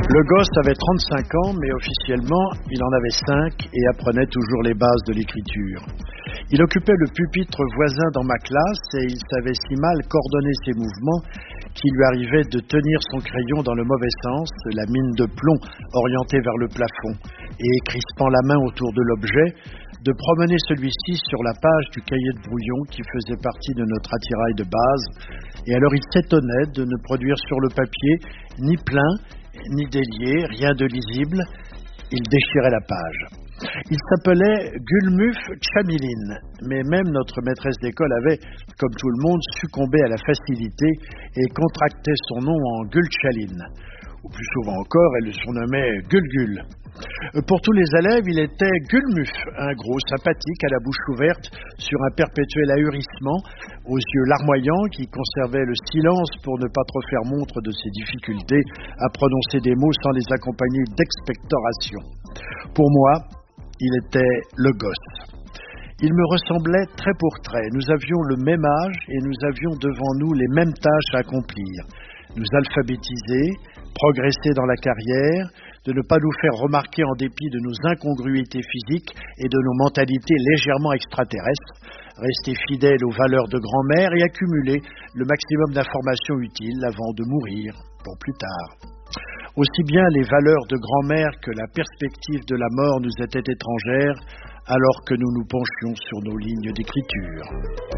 Le gosse avait 35 ans, mais officiellement, il en avait 5 et apprenait toujours les bases de l'écriture. Il occupait le pupitre voisin dans ma classe et il savait si mal coordonner ses mouvements qu'il lui arrivait de tenir son crayon dans le mauvais sens, la mine de plomb orientée vers le plafond, et crispant la main autour de l'objet, de promener celui-ci sur la page du cahier de brouillon qui faisait partie de notre attirail de base, et alors il s'étonnait de ne produire sur le papier ni plein, ni délié, rien de lisible. Il déchirait la page. Il s'appelait Gulmuf Chamilin, mais même notre maîtresse d'école avait, comme tout le monde, succombé à la facilité et contractait son nom en Gulchalin. Ou plus souvent encore, elle le surnommait Gulgul. Pour tous les élèves, il était Gulmuf, un gros sympathique à la bouche ouverte, sur un perpétuel ahurissement, aux yeux larmoyants, qui conservait le silence pour ne pas trop faire montre de ses difficultés à prononcer des mots sans les accompagner d'expectoration. Pour moi, il était le gosse. Il me ressemblait trait pour trait. Nous avions le même âge et nous avions devant nous les mêmes tâches à accomplir. Nous alphabétiser, progresser dans la carrière, de ne pas nous faire remarquer en dépit de nos incongruités physiques et de nos mentalités légèrement extraterrestres, rester fidèles aux valeurs de grand-mère et accumuler le maximum d'informations utiles avant de mourir, pour plus tard. Aussi bien les valeurs de grand-mère que la perspective de la mort nous étaient étrangères, alors que nous nous penchions sur nos lignes d'écriture.